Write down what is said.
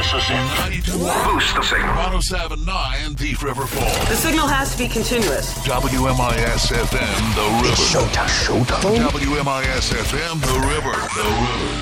This is it. 92. Boost the signal. 107.9 Thief River Falls. The signal has to be continuous. WMIS FM, The River. Showtime. WMIS FM, The River.